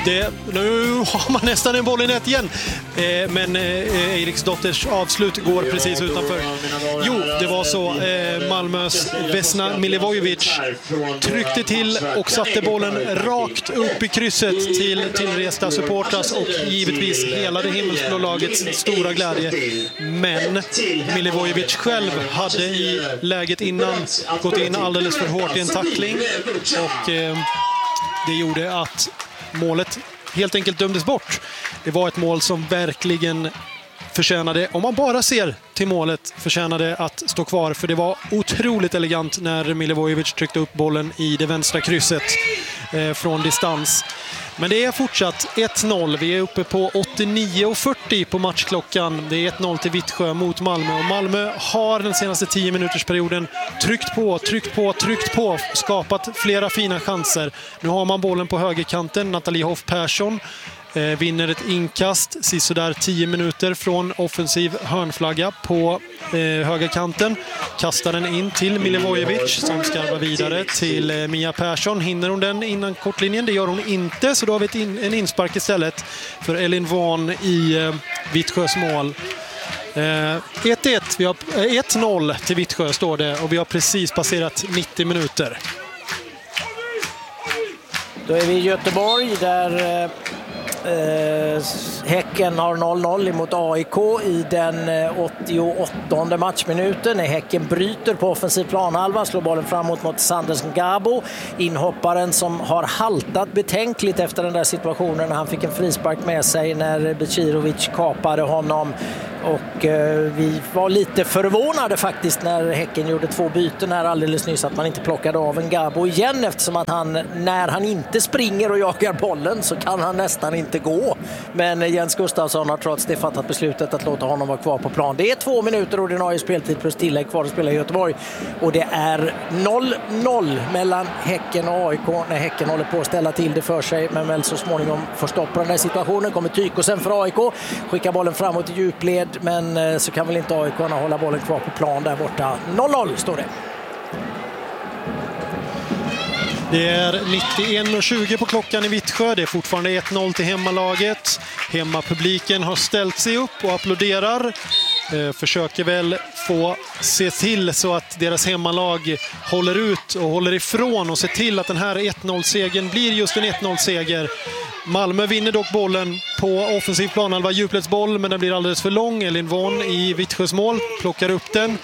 Nu har man nästan en boll i nät igen. Men Eriksdotters avslut går precis utanför. Jo, det var så. Malmös Vesna Milivojevic tryckte till och satte bollen rakt upp i krysset till tillresta supportras och givetvis hela det himmelsblå lagets stora glädje. Men Milivojevic själv hade i läget innan gått in alldeles för hårt i en tackling och det gjorde att målet helt enkelt dömdes bort. Det var ett mål som verkligen förtjänade, om man bara ser till målet, förtjänade att stå kvar. För det var otroligt elegant när Milivojevic tryckte upp bollen i det vänstra krysset från distans. Men det är fortsatt 1-0. Vi är uppe på 89:40 på matchklockan. Det är 1-0 till Vittsjö mot Malmö. Och Malmö har den senaste 10 minutersperioden tryckt på, skapat flera fina chanser. Nu har man bollen på högerkanten. Nathalie Hoff Persson vinner ett inkast sisådär 10 minuter från offensiv hörnflagga på högerkanten. Kastar den in till Milivojevic som skarvar vidare till Mia Persson. Hinner hon den innan kortlinjen? Det gör hon inte, så då har vi en inspark istället för Elin Vaughn i Vittsjös mål. 1-1, vi har 1-0 till Vittsjö står det och vi har precis passerat 90 minuter. Då är vi i Göteborg där Häcken har 0-0 mot AIK i den 88:e matchminuten. När Häcken bryter på offensiv planhalva, slår bollen framåt mot Sanders Ngabo, inhopparen som har haltat betänkligt efter den där situationen när han fick en frispark med sig när Becirovic kapade honom. Och vi var lite förvånade faktiskt när Häcken gjorde 2 byten här alldeles nyss att man inte plockade av Ngabo igen, eftersom att när han inte springer och jagar bollen så kan han nästan inte gå. Men Jens Gustafsson har trots det fattat beslutet att låta honom vara kvar på plan. Det är 2 minuter ordinarie speltid plus tillägg kvar att spela i Göteborg. Och det är 0-0 mellan Häcken och AIK när Häcken håller på att ställa till det för sig. Men väl så småningom får stopp på den här situationen. Kommer Tykosen för AIK, skickar bollen framåt i djupled. Men så kan väl inte AIK kunna hålla bollen kvar på plan där borta. 0-0 står det. Det är 91:20 på klockan i Vittsjö. Det är fortfarande 1-0 till hemmalaget. Hemmapubliken har ställt sig upp och applåderar. Försöker väl få se till så att deras hemmalag håller ut och håller ifrån och ser till att den här 1-0-segern blir just en 1-0-seger. Malmö vinner dock bollen på offensiv planhalva, djupledsboll, men den blir alldeles för lång. Elin Vaughn i Vittsjös mål plockar upp den.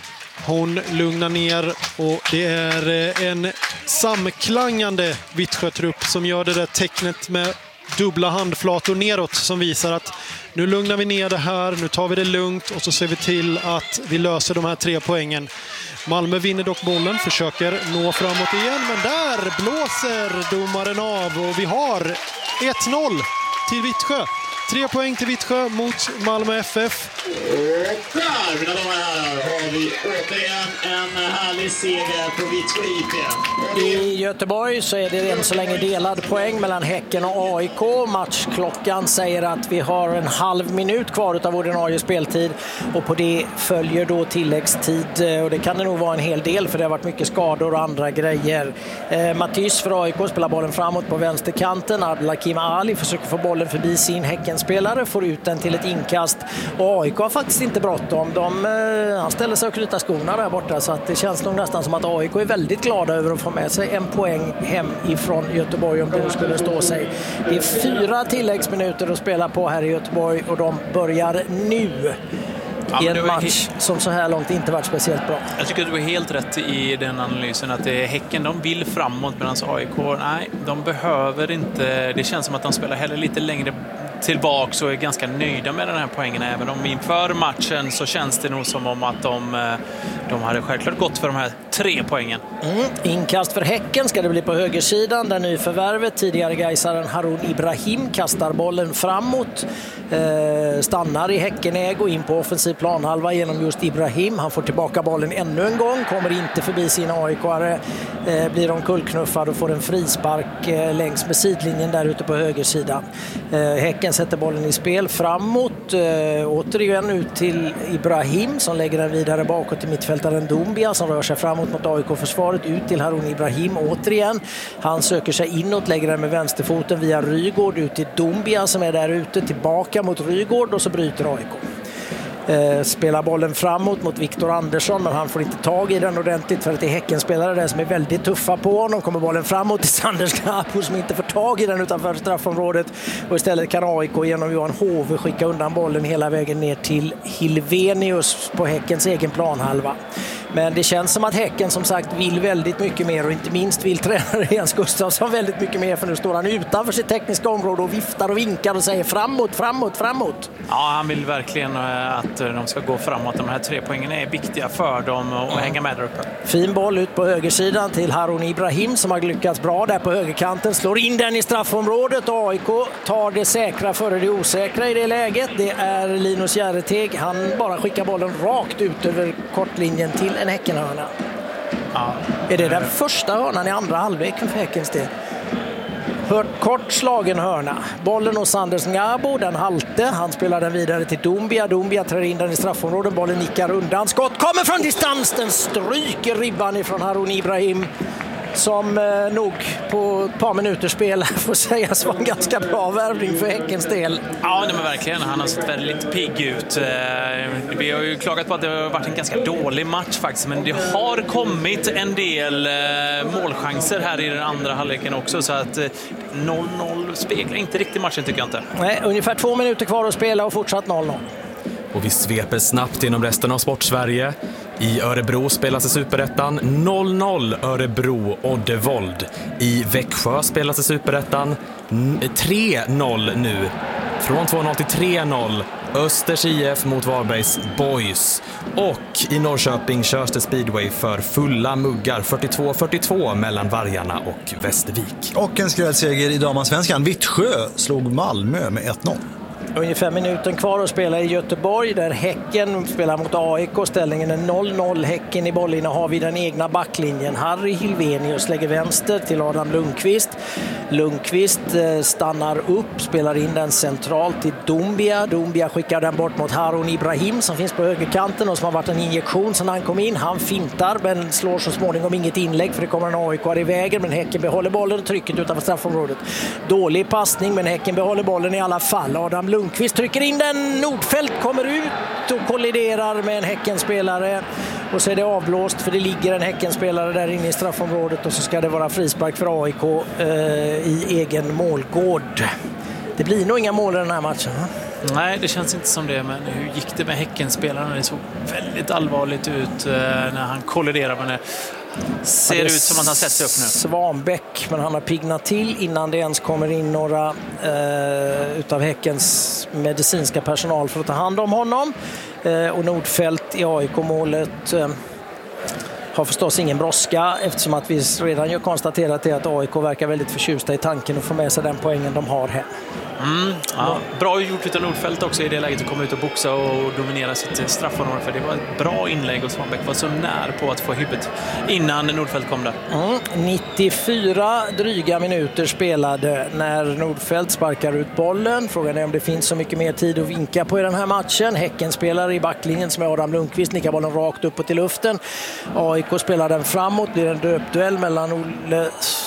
Hon lugnar ner och det är en samklangande Vittsjö-trupp som gör det där tecknet med dubbla handflator neråt som visar att nu lugnar vi ner det här, nu tar vi det lugnt och så ser vi till att vi löser de här 3 poängen. Malmö vinner dock bollen, försöker nå framåt igen, men där blåser domaren av och vi har 1-0 till Vittsjö. 3 poäng till Vittsjö mot Malmö FF. Och där, mina damer och herrar, har vi återigen en härlig seger på Vittsjö IP. I Göteborg så är det än så länge delad poäng mellan Häcken och AIK. Matchklockan säger att vi har en halv minut kvar av ordinarie speltid och på det följer då tilläggstid och det kan det nog vara en hel del för det har varit mycket skador och andra grejer. Mattis för AIK spelar bollen framåt på vänsterkanten. Abdelakim Ali försöker få bollen förbi sin Häckenspelare, får ut den till ett inkast och AIK har faktiskt inte bråttom. Han ställer sig och knyter skorna där borta så att det känns nog nästan som att AIK är väldigt glada över att få med sig en poäng hem ifrån Göteborg om det skulle stå sig. Det är 4 tilläggsminuter att spela på här i Göteborg och de börjar nu. I en match som så här långt inte varit speciellt bra. Jag tycker att du är helt rätt i den analysen att det är Häcken, de vill framåt medan AIK, nej, de behöver inte. Det känns som att de spelar heller lite längre tillbaka och är ganska nöjda med den här poängen. Även om inför matchen så känns det nog som om att de hade självklart gått för de här 3 poängen. Inkast för Häcken ska det bli på högersidan där nyförvärvet, tidigare Gaisaren Harun Ibrahim, kastar bollen framåt. Stannar i Häckenäg och in på offensiv planhalva genom just Ibrahim. Han får tillbaka bollen ännu en gång, kommer inte förbi sina AIK-are, blir omkullknuffad och får en frispark längs med sidlinjen där ute på högersidan. Häcken Häcken sätter bollen i spel framåt. Återigen ut till Ibrahim som lägger den vidare bakåt till mittfältaren Doumbia som rör sig framåt mot AIK-försvaret. Ut till Harun Ibrahim återigen. Han söker sig inåt, lägger den med vänsterfoten via Rygård ut till Doumbia som är där ute, tillbaka mot Rygård och så bryter AIK. Spelar bollen framåt mot Viktor Andersson, men han får inte tag i den ordentligt för att det är Häckenspelare där som är väldigt tuffa på honom. Kommer bollen framåt till Sanders Gabo som inte får tag i den utanför straffområdet, och istället kan AIK genom Johan Hove skicka undan bollen hela vägen ner till Hilvenius på Häckens egen planhalva. Men det känns som att Häcken som sagt vill väldigt mycket mer, och inte minst vill tränare Jens Gustafsson väldigt mycket mer, för nu står han utanför sitt tekniska område och viftar och vinkar och säger framåt, framåt, framåt. Ja, han vill verkligen att de ska gå framåt. De här 3 poängen är viktiga för dem och hänga med där uppe. Fin boll ut på högersidan till Harun Ibrahim som har lyckats bra där på högerkanten. Slår in den i straffområdet. AIK tar det säkra före det osäkra i det läget. Det är Linus Järreteg. Han bara skickar bollen rakt ut över kortlinjen till en Häckenhörna. Ja. Är det den första hörnan i andra halvlek för Häckens del? Kort slagen hörna. Bollen hos Anders Ngabo, den halte. Han spelar den vidare till Doumbia. Doumbia trär in den i straffområdet. Bollen nickar undan. Skott kommer från distans. Den stryker ribban ifrån Harun Ibrahim. Som nog på ett par minuters spel får sägas vara en ganska bra värvning för Häckens del. Ja, men verkligen. Han har sett väldigt pigg ut. Vi har ju klagat på att det har varit en ganska dålig match faktiskt, men det har kommit en del målchanser här i den andra halvleken också, så att 0-0 speglar inte riktigt matchen, tycker jag inte. Nej, ungefär 2 minuter kvar att spela och fortsatt 0-0. Och vi sveper snabbt genom resten av Sportsverige. I Örebro spelas i Superettan 0-0 Örebro-Oddevold. I Växjö spelas i Superettan 3-0 nu. Från 2-0 till 3-0 Östers IF mot Varbergs Boys. Och i Norrköping körs det speedway för fulla muggar 42-42 mellan Vargarna och Västervik. Och en skrällseger i damansvenskan. Vittsjö slog Malmö med 1-0. Ungefär minuten kvar att spela i Göteborg där Häcken spelar mot AIK. Ställningen är 0-0. Häcken i bollinnehav vid den egna backlinjen. Harry Hilvenius lägger vänster till Adam Lundqvist. Lundqvist stannar upp, spelar in den centralt till Doumbia. Doumbia skickar den bort mot Harun Ibrahim som finns på högerkanten och som har varit en injektion sedan han kom in. Han fintar men slår så småningom inget inlägg för det kommer en AIK i vägen, men Häcken behåller bollen och trycket utanför straffområdet. Dålig passning, men Häcken behåller bollen i alla fall. Adam Lundqvist trycker in den. Nordfeldt kommer ut och kolliderar med en Häckenspelare. Och så är det avblåst för det ligger en Häckenspelare där inne i straffområdet, och så ska det vara frispark för AIK i egen målgård. Det blir nog inga mål i den här matchen. Nej, det känns inte som det, men hur gick det med Häckenspelaren? Det såg väldigt allvarligt ut när han kolliderar med det. Ser ut som att han sätter upp nu. Svanbäck, men han har pignat till innan det ens kommer in några utav Häckens medicinska personal för att ta hand om honom. Och Nordfeldt i AIK-målet har förstås ingen brådska, eftersom att vi redan ju konstaterat att AIK verkar väldigt förtjusta i tanken att få med sig den poängen de har här. Ja, bra gjort utav Nordfeldt också i det läget att komma ut och boxa och dominera sitt straffområde, för det var ett bra inlägg och Svanbäck var så nära på att få huvudet innan Nordfeldt kom där. 94 dryga minuter spelade när Nordfeldt sparkar ut bollen. Frågan är om det finns så mycket mer tid att vinka på i den här matchen. Häcken spelar i backlinjen som är Adam Lundqvist, nickar bollen rakt uppåt i luften. AIK spelar den framåt, blir en döpduell mellan Olle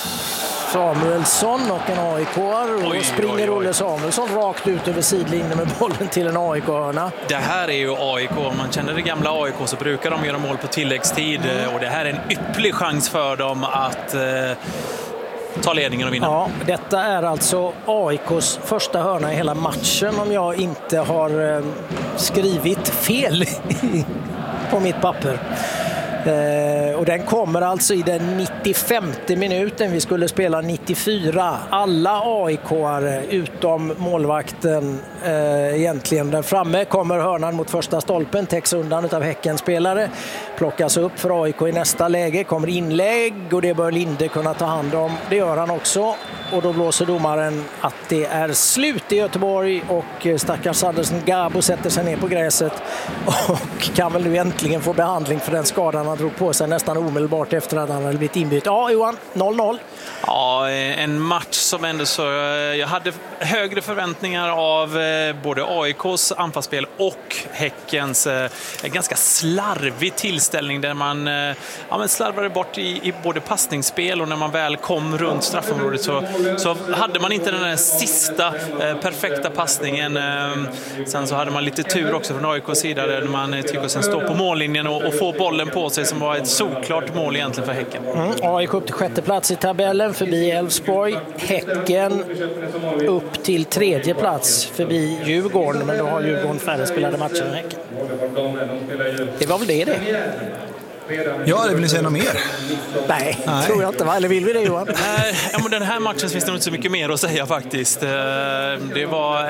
Samuelsson och en AIK-are, och springer Olle Samuelsson rakt ut över sidlinjen med bollen till en AIK-hörna. Det här är ju AIK. Om man känner det gamla AIK så brukar de göra mål på tilläggstid, och det här är en ypperlig chans för dem att ta ledningen och vinna. Ja, detta är alltså AIKs första hörna i hela matchen, om jag inte har skrivit fel på mitt papper. Och den kommer alltså i den 95:e minuten. Vi skulle spela 94. Alla AIK-are utom målvakten egentligen där framme kommer hörnan mot första stolpen, täcks undan av Häckenspelare. plockas upp för AIK i nästa läge. Kommer inlägg och det bör Linde kunna ta hand om. Det gör han också. Och då blåser domaren att det är slut i Göteborg och stackars Andersen Gabo sätter sig ner på gräset och kan väl nu äntligen få behandling för den skadan han drog på sig nästan omedelbart efter att han hade blivit inbytt. Ja, Johan, 0-0. Ja, en match som ändå så... Jag hade högre förväntningar av både AIKs anfallsspel och Häckens ganska slarvig tillställning där man slarvade bort i både passningsspel och när man väl kom runt straffområdet så hade man inte den där sista perfekta passningen. Sen så hade man lite tur också från AIKs sida där man tycker sen stå på mållinjen och få bollen på sig som var ett solklart mål egentligen för Häcken. AIK upp till 6:e plats i tabellen förbi Elfsborg. Häcken upp till 3:e plats förbi Djurgården, men då har Djurgården färre spelade matcher än Häcken. Det var väl det. Ja, det vill ni säga något mer? Nej, tror jag inte. Eller vill vi det, Johan? Ja, men den här matchen finns det inte så mycket mer att säga faktiskt. Det var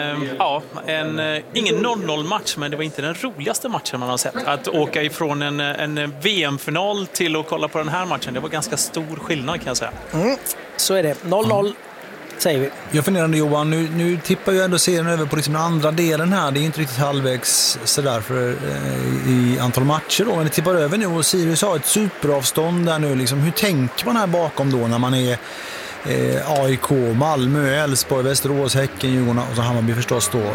ingen 0-0-match, men det var inte den roligaste matchen man har sett. Att åka ifrån en VM-final till att kolla på den här matchen, det var ganska stor skillnad kan jag säga. Så är det. 0-0. Säger vi. Jag funderade, Johan, nu tippar ju ändå serien över på liksom den andra delen här. Det är inte riktigt halvvägs sådär i antal matcher då. Men det tippar över nu och Sirius har ett superavstånd där nu. Liksom, hur tänker man här bakom då när man är AIK, Malmö, Elfsborg, Västerås, Häcken, Djurgården och så Hammarby förstås då.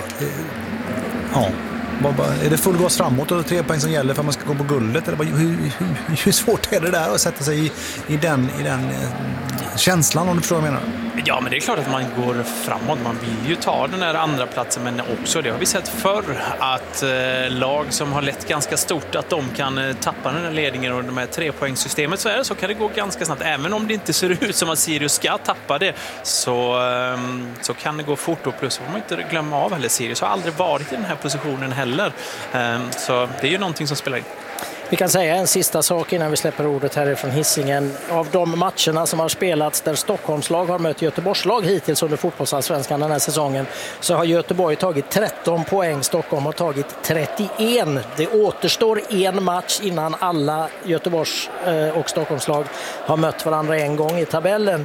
Är det full gas framåt och 3 poäng som gäller för att man ska gå på guldet? Eller hur svårt är det där att sätta sig i den känslan, om du förstår vad jag menar? Ja, men det är klart att man går framåt. Man vill ju ta den här andra platsen, men också det har vi sett förr att lag som har lett ganska stort att de kan tappa den här ledningen och de här 3-poängssystemet så kan det gå ganska snabbt. Även om det inte ser ut som att Sirius ska tappa det så kan det gå fort, och plus får man inte glömma av heller. Sirius har aldrig varit i den här positionen heller. Så det är ju någonting som spelar in. Vi kan säga en sista sak innan vi släpper ordet härifrån Hisingen. Av de matcherna som har spelats där Stockholmslag har mött Göteborgslag hittills under fotbollsallsvenskan den här säsongen, så har Göteborg tagit 13 poäng, Stockholm har tagit 31. Det återstår en match innan alla Göteborgs och Stockholmslag har mött varandra en gång i tabellen.